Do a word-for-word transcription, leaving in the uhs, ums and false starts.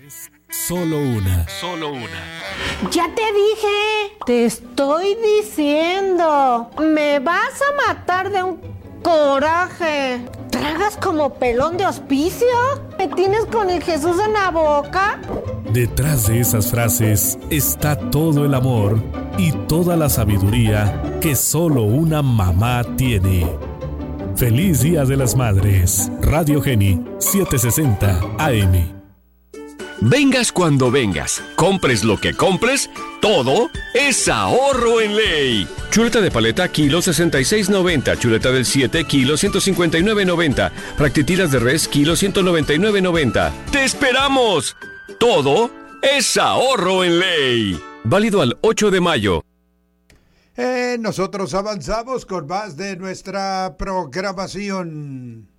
Solo una. Solo una. Ya te dije, te estoy diciendo, me vas a matar de un coraje. ¿Tragas como pelón de hospicio? ¿Me tienes con el Jesús en la boca? Detrás de esas frases está todo el amor y toda la sabiduría que solo una mamá tiene. Feliz Día de las Madres. Radio Geni setecientos sesenta A M. Vengas cuando vengas, compres lo que compres, todo es ahorro en ley. Chuleta de paleta, kilo sesenta y seis noventa. Chuleta del siete, kilo ciento cincuenta y nueve noventa. Fractitiras de res, kilo ciento noventa y nueve noventa. ¡Te esperamos! Todo es ahorro en ley. Válido al ocho de mayo. Eh, nosotros avanzamos con más de nuestra programación.